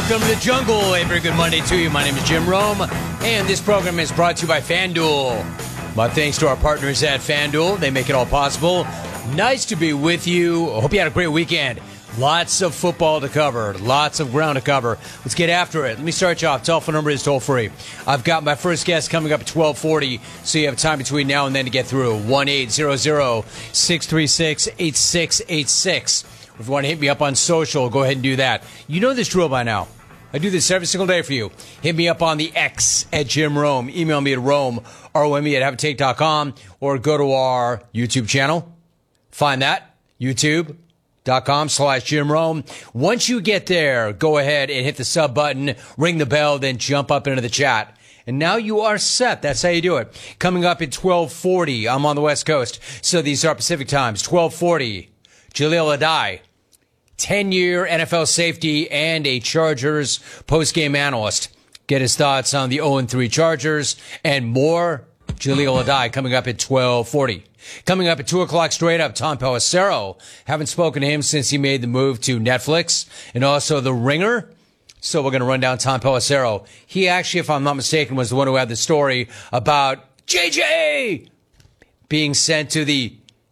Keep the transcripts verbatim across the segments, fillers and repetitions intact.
Welcome to the jungle. A very good Monday to you. My name is Jim Rome, and this program is brought to you by FanDuel. My thanks to our partners at FanDuel. They make it all possible. Nice to be with you. I hope you had a great weekend. Lots of football to cover. Lots of ground to cover. Let's get after it. Let me start you off. Telephone number is toll free. I've got my first guest coming up at twelve forty, so you have time between now and then to get through. one eight hundred, six three six, eight six eight six. If you want to hit me up on social, go ahead and do that. You know this drill by now. I do this every single day for you. Hit me up on the X at Jim Rome. Email me at Rome, R O M E at have a take dot com, or go to our YouTube channel. Find that, youtube.com slash Jim Rome. Once you get there, go ahead and hit the sub button, ring the bell, then jump up into the chat. And now you are set. That's how you do it. Coming up at twelve forty, I'm on the West Coast, so these are Pacific times. twelve forty, Jaleel Addae, ten-year N F L safety and a Chargers post-game analyst. Get his thoughts on the oh and three Chargers and more. Jaleel Addae coming up at twelve forty. Coming up at two o'clock straight up, Tom Pelissero. Haven't spoken to him since he made the move to Netflix and also The Ringer. So we're going to run down Tom Pelissero. He actually, if I'm not mistaken, was the one who had the story about J J being sent to the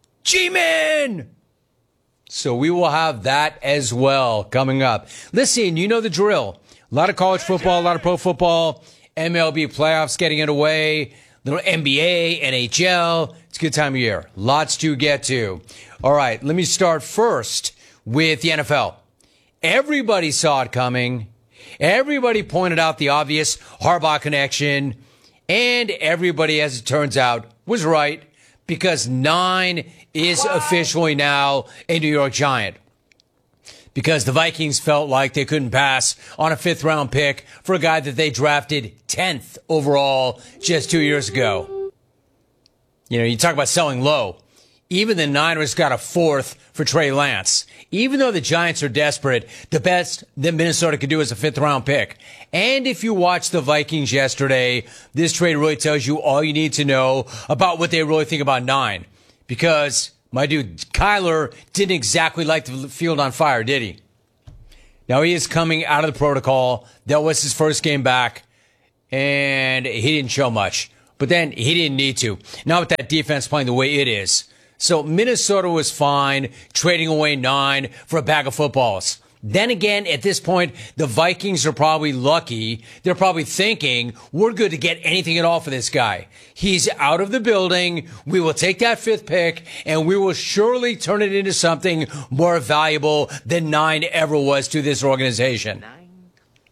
G-Men. So we will have that as well coming up. Listen, you know the drill. A lot of college football, a lot of pro football, M L B playoffs getting underway, little N B A, N H L. It's a good time of year. Lots to get to. All right, let me start first with the N F L. Everybody saw it coming. Everybody pointed out the obvious Harbaugh connection. And everybody, as it turns out, was right. Because nine is officially now a New York Giant. Because the Vikings felt like they couldn't pass on a fifth round pick for a guy that they drafted tenth overall just two years ago. You know, you talk about selling low. Even the Niners got a fourth for Trey Lance. Even though the Giants are desperate, the best that Minnesota could do is a fifth round pick. And if you watch the Vikings yesterday, this trade really tells you all you need to know about what they really think about nine. Because my dude Kyler didn't exactly light the field on fire, did he? Now he is coming out of the protocol. That was his first game back. And he didn't show much. But then he didn't need to. Not with that defense playing the way it is. So Minnesota was fine trading away nine for a bag of footballs. Then again, at this point, the Vikings are probably lucky. They're probably thinking, we're good to get anything at all for this guy. He's out of the building. We will take that fifth pick, and we will surely turn it into something more valuable than nine ever was to this organization. Nine.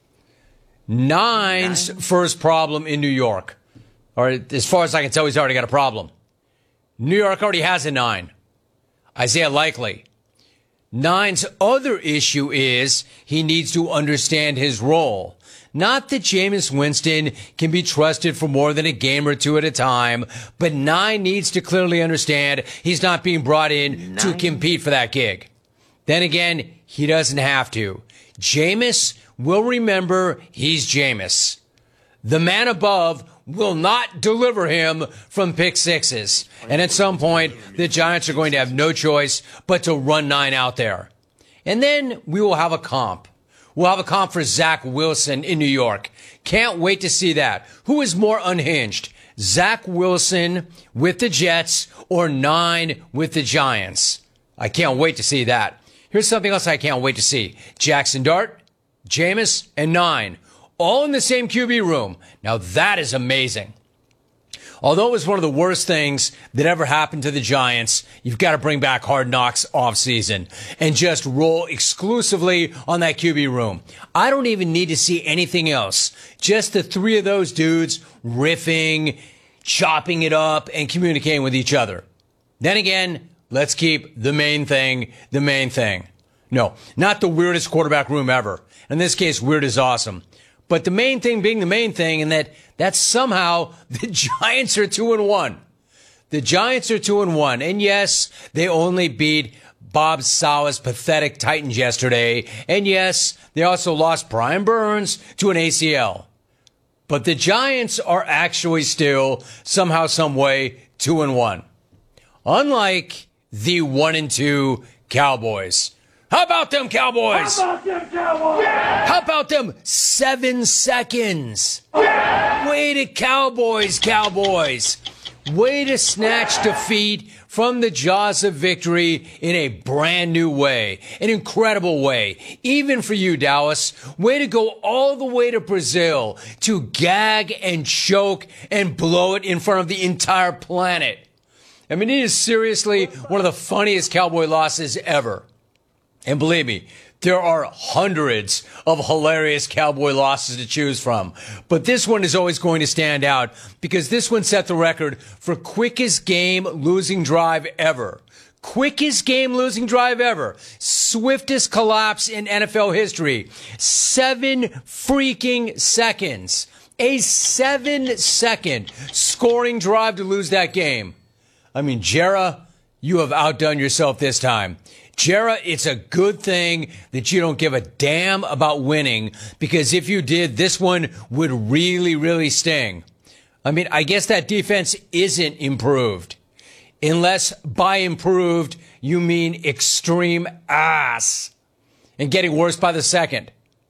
Nine's Nine. First problem in New York. Or as far as I can tell, he's already got a problem. New York already has a nine. Isaiah Likely. Nine's other issue is he needs to understand his role. Not that Jameis Winston can be trusted for more than a game or two at a time, but nine needs to clearly understand he's not being brought in nine. To compete for that gig. Then again, he doesn't have to. Jameis will remember he's Jameis. The man above will not deliver him from pick sixes. And at some point, the Giants are going to have no choice but to run nine out there. And then we will have a comp. We'll have a comp for Zach Wilson in New York. Can't wait to see that. Who is more unhinged? Zach Wilson with the Jets or nine with the Giants? I can't wait to see that. Here's something else I can't wait to see. Jackson Dart, Jameis, and nine. All in the same Q B room. Now that is amazing. Although it was one of the worst things that ever happened to the Giants, you've got to bring back Hard Knocks off season and just roll exclusively on that Q B room. I don't even need to see anything else. Just the three of those dudes riffing, chopping it up, and communicating with each other. Then again, let's keep the main thing the main thing. No, not the weirdest quarterback room ever. In this case, weird is awesome. But the main thing being the main thing, and that that's somehow the Giants are two and one. The Giants are two and one, and yes, they only beat Bob Saleh's pathetic Titans yesterday, and yes, they also lost Brian Burns to an A C L. But the Giants are actually still somehow, some way, two and one. Unlike the one and two Cowboys. How about them Cowboys? How about them Cowboys? Yeah! How about them seven seconds? Yeah! Way to Cowboys, Cowboys. Way to snatch defeat from the jaws of victory in a brand new way, an incredible way. Even for you, Dallas, way to go all the way to Brazil to gag and choke and blow it in front of the entire planet. I mean, it is seriously one of the funniest Cowboy losses ever. And believe me, there are hundreds of hilarious Cowboy losses to choose from. But this one is always going to stand out because this one set the record for quickest game losing drive ever. Quickest game losing drive ever. Swiftest collapse in N F L history. Seven freaking seconds. A seven second scoring drive to lose that game. I mean, Jera, you have outdone yourself this time. Jera, it's a good thing that you don't give a damn about winning, because if you did, this one would really, really sting. I mean, I guess that defense isn't improved. Unless by improved, you mean extreme ass. And getting worse by the second.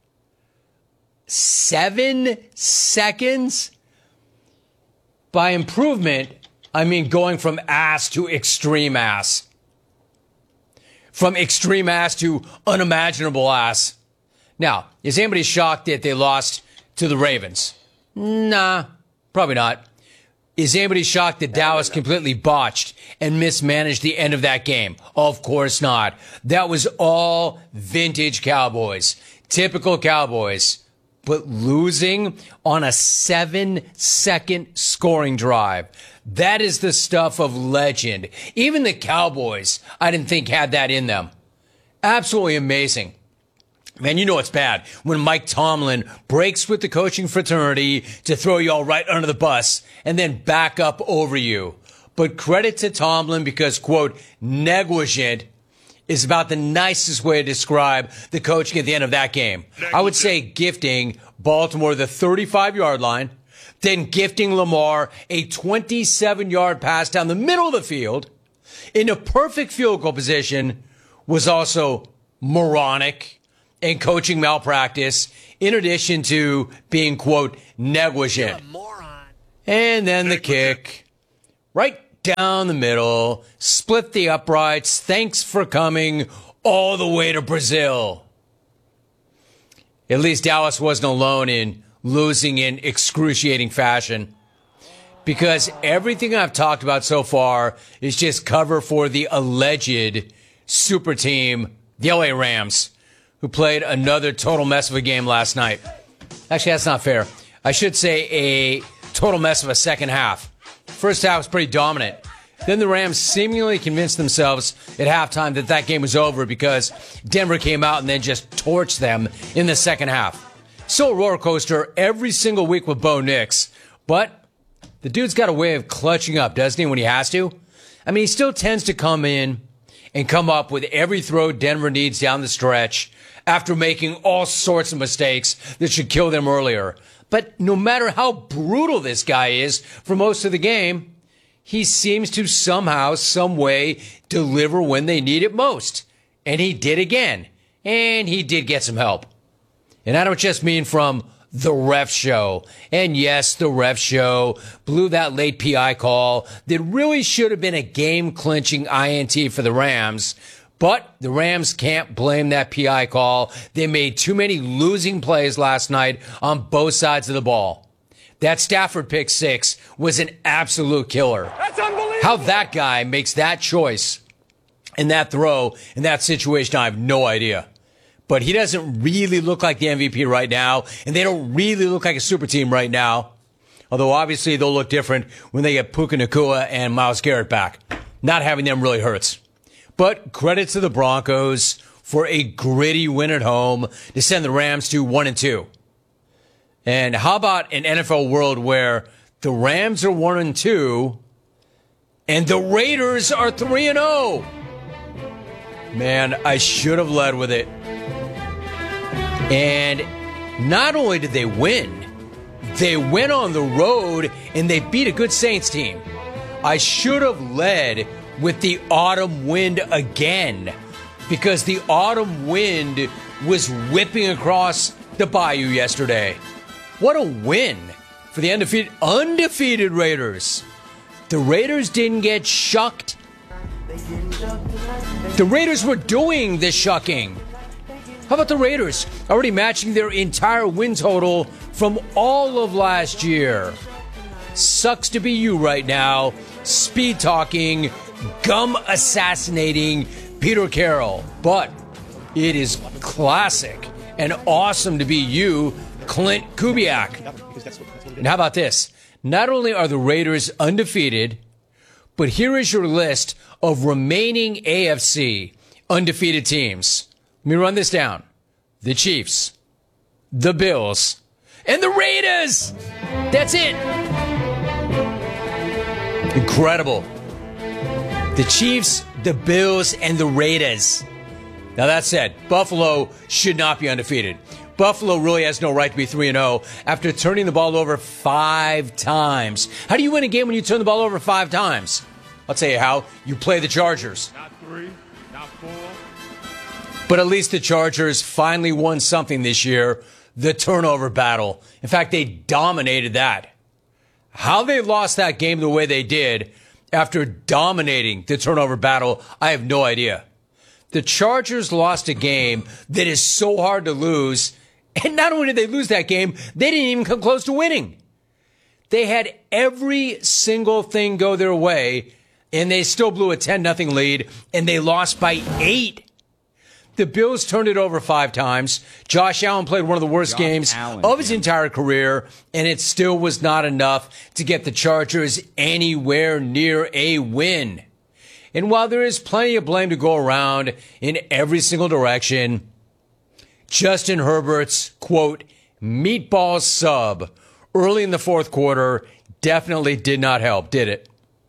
Seven seconds? By improvement, I mean going from ass to extreme ass. From extreme ass to unimaginable ass. Now, is anybody shocked that they lost to the Ravens? Nah, probably not. Is anybody shocked that Dallas completely botched and mismanaged the end of that game? Of course not. That was all vintage Cowboys. Typical Cowboys. But losing on a seven-second scoring drive. That is the stuff of legend. Even the Cowboys, I didn't think had that in them. Absolutely amazing. Man, you know it's bad when Mike Tomlin breaks with the coaching fraternity to throw you all right under the bus and then back up over you. But credit to Tomlin because, quote, negligent is about the nicest way to describe the coaching at the end of that game. I would say gifting Baltimore the thirty-five yard line, then gifting Lamar a twenty-seven yard pass down the middle of the field in a perfect field goal position was also moronic and coaching malpractice, in addition to being, quote, negligent. You're a moron. And then the kick, right down the middle, split the uprights. Thanks for coming all the way to Brazil. At least Dallas wasn't alone in losing in excruciating fashion, because everything I've talked about so far is just cover for the alleged super team, the L A Rams, who played another total mess of a game last night. Actually, that's not fair. I should say a total mess of a second half. First half was pretty dominant. Then the Rams seemingly convinced themselves at halftime that that game was over because Denver came out and then just torched them in the second half. So a roller coaster every single week with Bo Nix. But the dude's got a way of clutching up, doesn't he, when he has to? I mean, he still tends to come in and come up with every throw Denver needs down the stretch after making all sorts of mistakes that should kill them earlier. But no matter how brutal this guy is for most of the game, he seems to somehow, some way, deliver when they need it most. And he did again. And he did get some help. And I don't just mean from the ref show. And yes, the ref show blew that late P I call that really should have been a game-clinching I N T for the Rams. But the Rams can't blame that P I call. They made too many losing plays last night on both sides of the ball. That Stafford pick six was an absolute killer. That's unbelievable. How that guy makes that choice and that throw in that situation, I have no idea. But he doesn't really look like the M V P right now, and they don't really look like a super team right now. Although obviously they'll look different when they get Puka Nacua and Myles Garrett back. Not having them really hurts. But credit to the Broncos for a gritty win at home to send the Rams to one and two. And how about an N F L world where the Rams are one and two and the Raiders are three and oh? Man, I should have led with it. And not only did they win, they went on the road and they beat a good Saints team. I should have led with the autumn wind again. because the autumn wind was whipping across the bayou yesterday. What a win for the undefeated, undefeated Raiders. The Raiders didn't get shucked. The Raiders were doing the shucking. How about the Raiders already matching their entire win total from all of last year? Sucks to be you right now, speed talking, gum assassinating Peter Carroll. But it is classic and awesome to be you, Clint Kubiak. And how about this? Not only are the Raiders undefeated, but here is your list of remaining A F C undefeated teams. Let me run this down. The Chiefs, the Bills, and the Raiders. That's it. Incredible. The Chiefs, the Bills, and the Raiders. Now that said, Buffalo should not be undefeated. Buffalo really has no right to be three and oh after turning the ball over five times. How do you win a game when you turn the ball over five times? I'll tell you how. You play the Chargers. Not three, not four. But at least the Chargers finally won something this year, the turnover battle. In fact, they dominated that. How they lost that game the way they did after dominating the turnover battle, I have no idea. The Chargers lost a game that is so hard to lose, and not only did they lose that game, they didn't even come close to winning. They had every single thing go their way, and they still blew a ten nothing lead, and they lost by eight. The Bills turned it over five times. Josh Allen played one of the worst Josh games Allen, of his yeah. entire career, and it still was not enough to get the Chargers anywhere near a win. And while there is plenty of blame to go around in every single direction, Justin Herbert's, quote, meatball sub early in the fourth quarter definitely did not help, did it?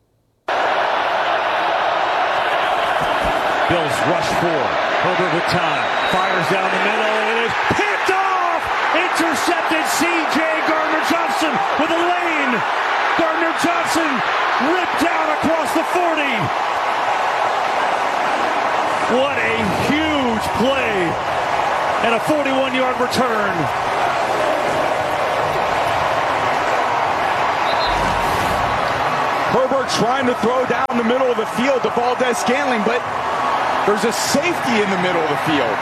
Bills rush forward. Herbert with time, fires down the middle, it is picked off! Intercepted C J Gardner-Johnson with a lane! Gardner-Johnson ripped down across the forty! What a huge play! And a forty-one yard return. Herbert trying to throw down the middle of the field to Valdez-Scantling, but there's a safety in the middle of the field.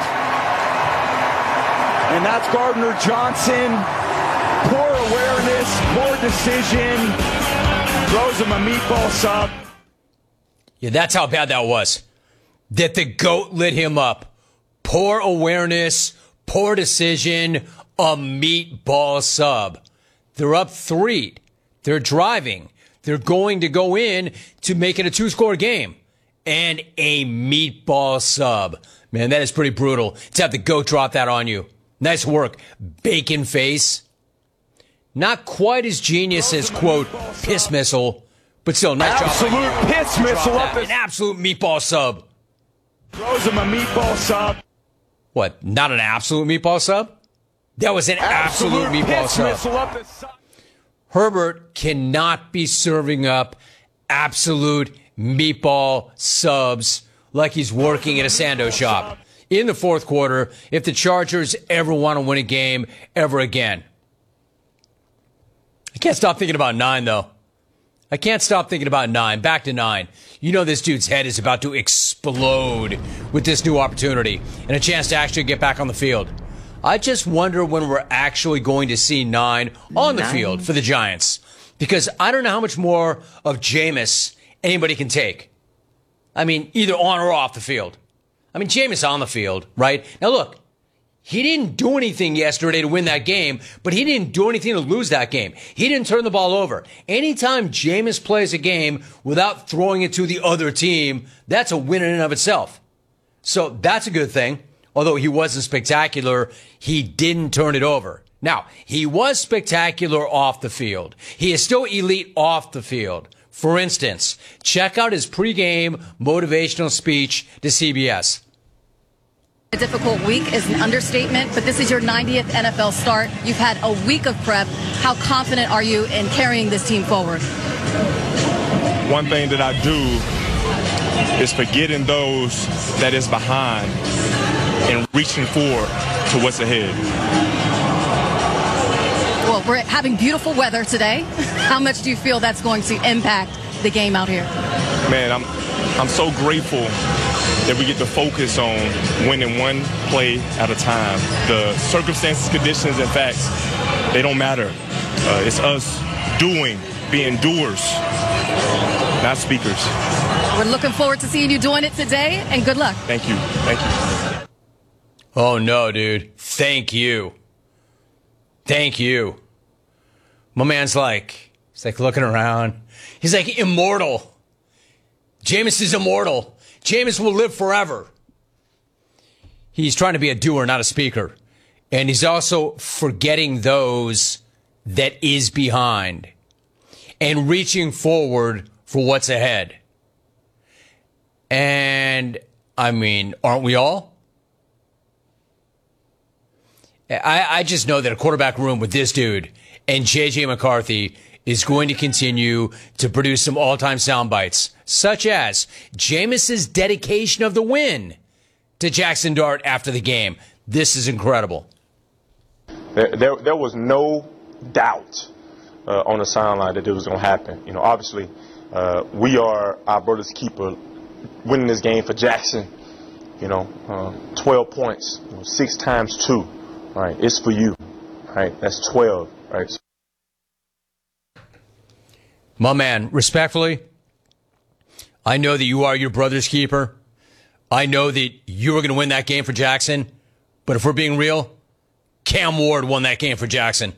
And that's Gardner-Johnson. Poor awareness, poor decision. Throws him a meatball sub. Yeah, that's how bad that was. That the GOAT lit him up. Poor awareness, poor decision, a meatball sub. They're up three. They're driving. They're going to go in to make it a two-score game. And a meatball sub. Man, that is pretty brutal to have the GOAT drop that on you. Nice work, bacon face. Not quite as genius as, quote, piss missile, but still, nice absolute job. Absolute piss missile up An absolute meatball sub. Throws him a meatball sub. What, not an absolute meatball sub? That was an absolute, absolute meatball sub. Missile up the sub. Herbert cannot be serving up absolute meatball subs like he's working at a Sando shop in the fourth quarter if the Chargers ever want to win a game ever again. I can't stop thinking about nine, though. I can't stop thinking about nine. Back to nine. You know this dude's head is about to explode with this new opportunity and a chance to actually get back on the field. I just wonder when we're actually going to see nine on the nine. field for the Giants, because I don't know how much more of Jameis anybody can take. I mean, either on or off the field. I mean, Jameis on the field, right? Now, look, he didn't do anything yesterday to win that game, but he didn't do anything to lose that game. He didn't turn the ball over. Anytime Jameis plays a game without throwing it to the other team, that's a win in and of itself. So that's a good thing. Although he wasn't spectacular, he didn't turn it over. Now, he was spectacular off the field. He is still elite off the field. For instance, check out his pregame motivational speech to C B S. A difficult week is an understatement, but this is your ninetieth N F L start. You've had a week of prep. How confident are you in carrying this team forward? One thing that I do is forgetting those that is behind and reaching forward to what's ahead. Well, we're having beautiful weather today. How much do you feel that's going to impact the game out here? Man, I'm I'm so grateful that we get to focus on winning one play at a time. The circumstances, conditions, and facts, they don't matter. Uh, it's us doing, being doers, not speakers. We're looking forward to seeing you doing it today, and good luck. Thank you. Thank you. Oh, no, dude. Thank you. Thank you. My man's like, he's like looking around. He's like immortal. Jameis is immortal. Jameis will live forever. He's trying to be a doer, not a speaker. And he's also forgetting those that is behind and reaching forward for what's ahead. And, I mean, aren't we all? I, I just know that a quarterback room with this dude and J J McCarthy is going to continue to produce some all-time sound bites, such as Jameis's dedication of the win to Jackson Dart after the game. This is incredible. There, there, there was no doubt uh, on the sideline that it was going to happen. You know, obviously, uh, we are our brother's keeper, winning this game for Jackson. You know, uh, twelve points, you know, six times two. Right, it's for you. Right, that's twelve. Right. My man, respectfully, I know that you are your brother's keeper. I know that you were going to win that game for Jackson. But if we're being real, Cam Ward won that game for Jackson.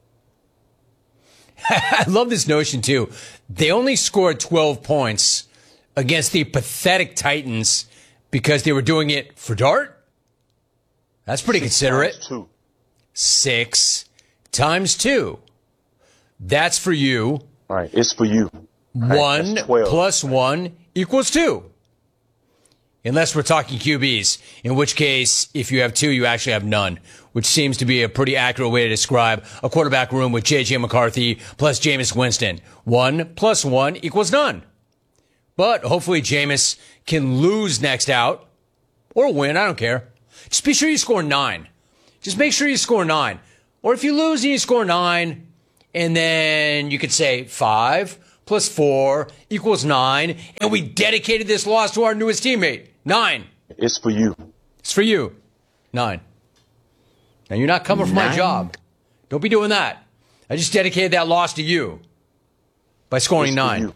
I love this notion, too. They only scored twelve points against the pathetic Titans because they were doing it for Dart? That's pretty Six considerate. Times two. Six times two. That's for you. Right, it's for you. Right, one plus one equals two. Unless we're talking Q Bs, in which case, if you have two, you actually have none, which seems to be a pretty accurate way to describe a quarterback room with J J McCarthy plus Jameis Winston. One plus one equals none. But hopefully Jameis can lose next out or win. I don't care. Just be sure you score nine. Just make sure you score nine. Or if you lose and you score nine, and then you could say five plus four equals nine, and we dedicated this loss to our newest teammate. Nine. It's for you. It's for you. Nine. Now, you're not coming for my job. Don't be doing that. I just dedicated that loss to you by scoring it's nine.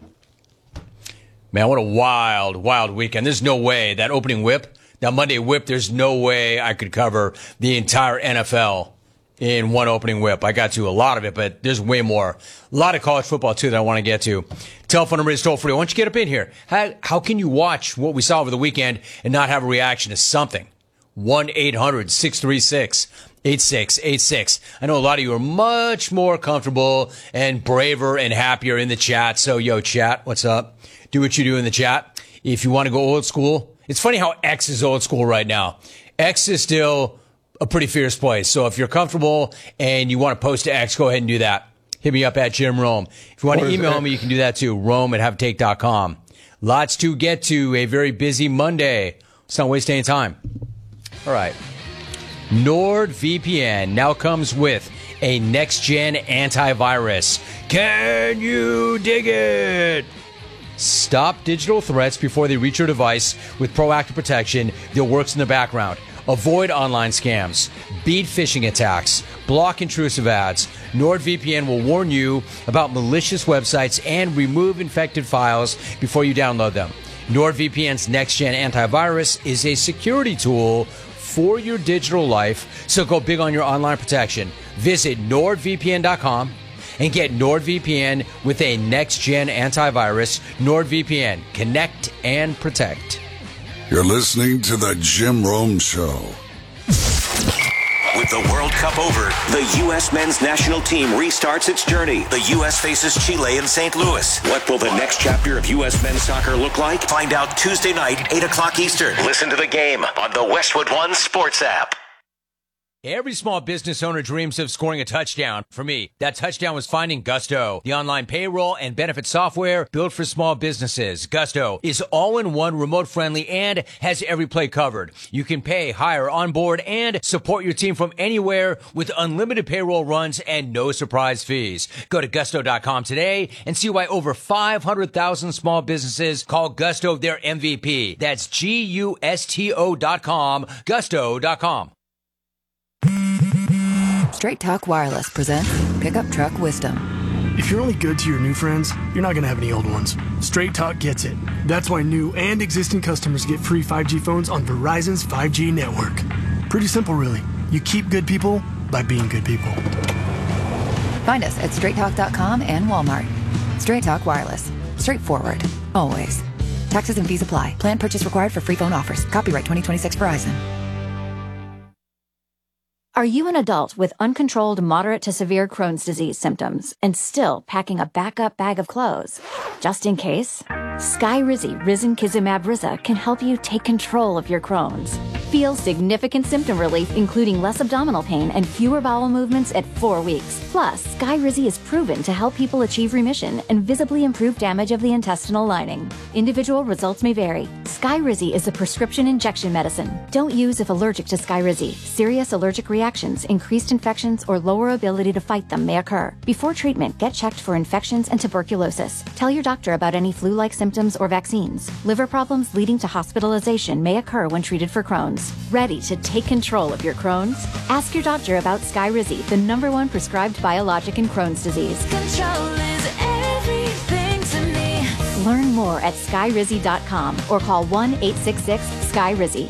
Man, what a wild, wild weekend. There's no way that opening whip, that Monday whip, there's no way I could cover the entire N F L in one opening whip. I got to a lot of it, but there's way more. A lot of college football, too, that I want to get to. Telephone number is toll free. Why don't you get up in here? How, how can you watch what we saw over the weekend and not have a reaction to something? one eight hundred six three six eight six eight six. I know a lot of you are much more comfortable and braver and happier in the chat. So, yo, chat, what's up? Do what you do in the chat. If you want to go old school, it's funny how X is old school right now. X is still a pretty fierce place. So if you're comfortable and you want to post to X, go ahead and do that. Hit me up at Jim Rome. If you want to email me, you can do that too. Rome at have take dot com. Lots to get to. A very busy Monday. Let's not waste any time. All right. NordVPN now comes with a next-gen antivirus. Can you dig it? Stop digital threats before they reach your device with proactive protection that works in the background. Avoid online scams. Beat phishing attacks. Block intrusive ads. NordVPN will warn you about malicious websites and remove infected files before you download them. NordVPN's next-gen antivirus is a security tool for your digital life, so go big on your online protection. Visit nord V P N dot com and get NordVPN with a next-gen antivirus. NordVPN. Connect and protect. You're listening to The Jim Rome Show. With the World Cup over, the U S men's national team restarts its journey. The U S faces Chile in Saint Louis. What will the next chapter of U S men's soccer look like? Find out Tuesday night, eight o'clock Eastern. Listen to the game on the Westwood One Sports app. Every small business owner dreams of scoring a touchdown. For me, that touchdown was finding Gusto, the online payroll and benefit software built for small businesses. Gusto is all-in-one, remote-friendly, and has every play covered. You can pay, hire, onboard, and support your team from anywhere with unlimited payroll runs and no surprise fees. Go to gusto dot com today and see why over five hundred thousand small businesses call Gusto their M V P. That's G U S T O dot com, gusto dot com. Straight Talk Wireless presents Pickup Truck Wisdom. If you're only good to your new friends, you're not going to have any old ones. Straight Talk gets it. That's why new and existing customers get free five G phones on Verizon's five G network. Pretty simple, really. You keep good people by being good people. Find us at straight talk dot com and Walmart. Straight Talk Wireless. Straightforward. Always. Taxes and fees apply. Plan purchase required for free phone offers. Copyright twenty twenty-six Verizon. Are you an adult with uncontrolled moderate to severe Crohn's disease symptoms and still packing a backup bag of clothes? Just in case, Skyrizi Risankizumab Riza can help you take control of your Crohn's. Feel significant symptom relief, including less abdominal pain and fewer bowel movements at four weeks. Plus, Skyrizi is proven to help people achieve remission and visibly improve damage of the intestinal lining. Individual results may vary. Skyrizi is a prescription injection medicine. Don't use if allergic to Skyrizi. Serious allergic reactions, increased infections, or lower ability to fight them may occur. Before treatment, get checked for infections and tuberculosis. Tell your doctor about any flu-like symptoms or vaccines. Liver problems leading to hospitalization may occur when treated for Crohn's. Ready to take control of your Crohn's? Ask your doctor about Skyrizi, the number one prescribed biologic in Crohn's disease. Control is everything to me. Learn more at skyrizi dot com or call one eight six six Skyrizi.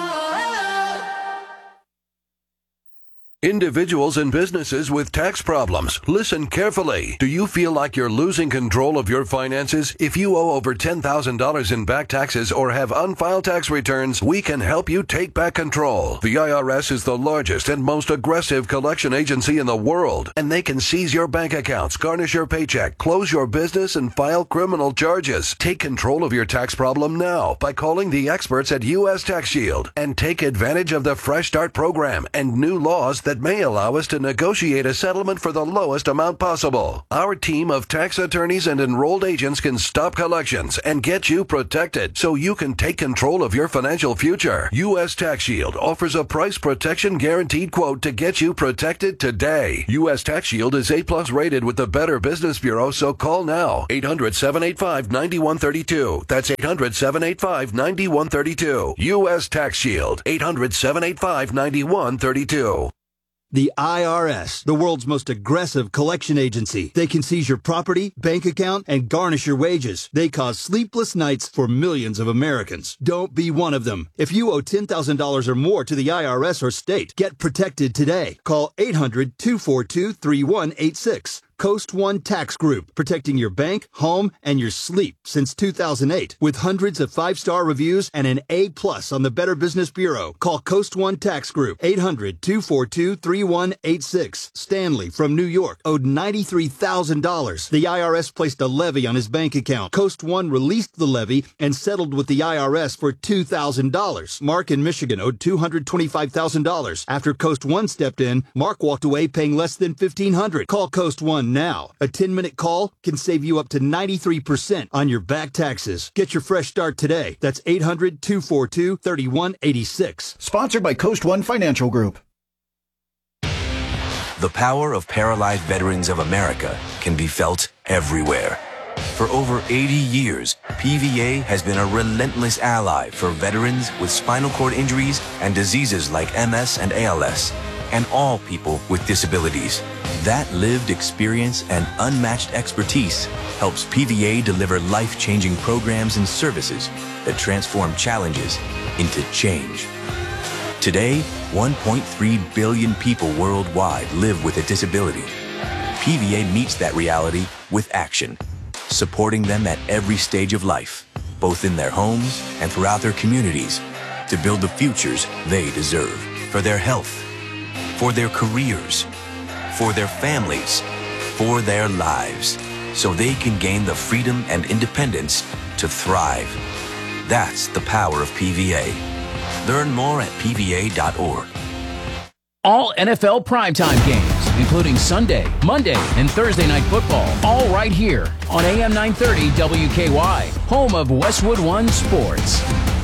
Individuals and businesses with tax problems, listen carefully. Do you feel like you're losing control of your finances? If you owe over ten thousand dollars in back taxes or have unfiled tax returns, we can help you take back control. The I R S is the largest and most aggressive collection agency in the world, and they can seize your bank accounts, garnish your paycheck, close your business, and file criminal charges. Take control of your tax problem now by calling the experts at U S Tax Shield and take advantage of the Fresh Start program and new laws that may allow us to negotiate a settlement for the lowest amount possible. Our team of tax attorneys and enrolled agents can stop collections and get you protected so you can take control of your financial future. U S Tax Shield offers a price protection guaranteed quote to get you protected today. U S Tax Shield is A plus rated with the Better Business Bureau, so call now. eight hundred, seven eight five, nine one three two. That's eight hundred, seven eight five, nine one three two. U S Tax Shield. eight hundred, seven eight five, nine one three two. The I R S, the world's most aggressive collection agency. They can seize your property, bank account, and garnish your wages. They cause sleepless nights for millions of Americans. Don't be one of them. If you owe ten thousand dollars or more to the I R S or state, get protected today. Call eight hundred, two four two, three one eight six. Coast One Tax Group, protecting your bank, home, and your sleep since two thousand eight. With hundreds of five-star reviews and an A plus on the Better Business Bureau. Call Coast One Tax Group, eight hundred, two four two, three one eight six. Stanley from New York owed ninety-three thousand dollars. The I R S placed a levy on his bank account. Coast One released the levy and settled with the I R S for two thousand dollars. Mark in Michigan owed two hundred twenty-five thousand dollars. After Coast One stepped in, Mark walked away paying less than fifteen hundred dollars. Call Coast One now. A ten-minute call can save you up to ninety-three percent on your back taxes. Get your fresh start today. That's eight hundred, two four two, three one eight six. Sponsored by Coast One Financial Group. The power of paralyzed veterans of America can be felt everywhere. For over eighty years, P V A has been a relentless ally for veterans with spinal cord injuries and diseases like M S and A L S, and all people with disabilities. That lived experience and unmatched expertise helps P V A deliver life-changing programs and services that transform challenges into change. Today, one point three billion people worldwide live with a disability. P V A meets that reality with action, supporting them at every stage of life, both in their homes and throughout their communities, to build the futures they deserve for their health, for their careers, for their families, for their lives, so they can gain the freedom and independence to thrive. That's the power of P V A. Learn more at P V A dot org. All N F L primetime games, including Sunday, Monday, and Thursday night football, all right here on A M nine thirty W K Y, home of Westwood One Sports.